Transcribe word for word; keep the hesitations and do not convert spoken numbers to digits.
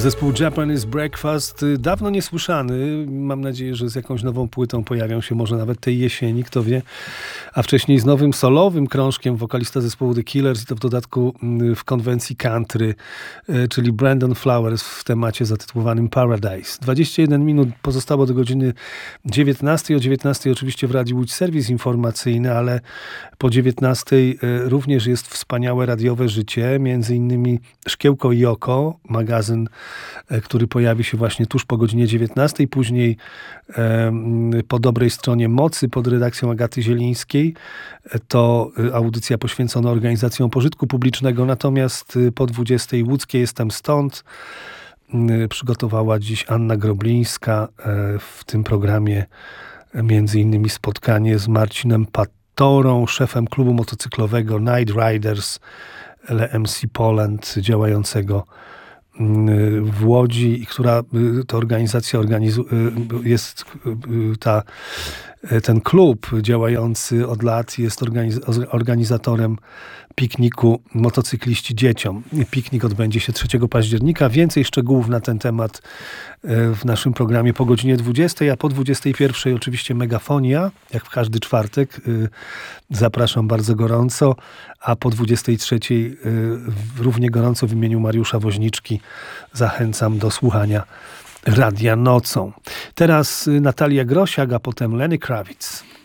Zespół Japanese Breakfast, dawno niesłyszany. Mam nadzieję, że z jakąś nową płytą pojawią się może nawet tej jesieni, kto wie. A wcześniej z nowym solowym krążkiem wokalista zespołu The Killers i to w dodatku w konwencji country, czyli Brandon Flowers w temacie zatytułowanym Paradise. dwadzieścia jeden minut pozostało do godziny dziewiętnastej. O dziewiętnastej oczywiście w Radiu Łódź serwis informacyjny, ale po dziewiętnastej również jest wspaniałe radiowe życie, między innymi Szkiełko i Oko, magazyn, który pojawi się właśnie tuż po godzinie dziewiętnastej, później e, po dobrej stronie mocy pod redakcją Agaty Zielińskiej. To audycja poświęcona organizacjom pożytku publicznego, natomiast po dwudziestej łódzkie Jestem Stąd przygotowała dziś Anna Groblińska. W tym programie między innymi spotkanie z Marcinem Patorą, szefem klubu motocyklowego Night Riders L M C Poland, działającego w Łodzi, która to organizacja organizu- jest ta, ten klub działający od lat jest organiz- organizatorem pikniku Motocykliści Dzieciom. Piknik odbędzie się trzeciego października. Więcej szczegółów na ten temat w naszym programie po godzinie dwudziestej, a po dwudziestej pierwszej oczywiście Megafonia, jak w każdy czwartek. Zapraszam bardzo gorąco, a po dwudziestej trzeciej równie gorąco w imieniu Mariusza Woźniczki zachęcam do słuchania Radia Nocą. Teraz Natalia Grosiak, a potem Lenny Kravitz.